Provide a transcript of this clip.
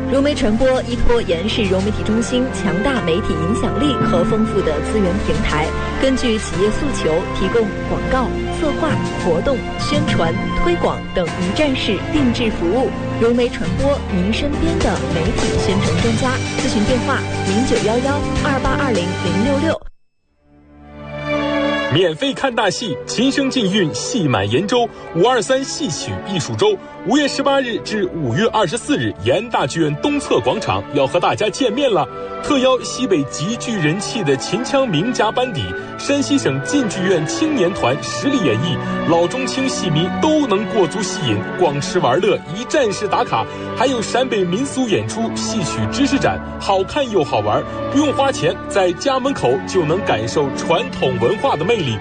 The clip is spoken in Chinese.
融媒传播依托延世融媒体中心强大媒体影响力和丰富的资源平台，根据企业诉求提供广告、策划、活动、宣传、推广等一站式定制服务。融媒传播，您身边的媒体宣传专家。咨询电话091128200066。 免费看大戏，琴声禁韵，戏满延州523戏曲艺术周，5月18日至5月24日，延安大剧院东侧广场要和大家见面了。特邀西北极具人气的秦腔名家班底，山西省晋剧院青年团实力演绎，老中青戏迷都能过足戏瘾，逛吃玩乐，一站式打卡，还有陕北民俗演出、戏曲知识展，好看又好玩，不用花钱，在家门口就能感受传统文化的魅力。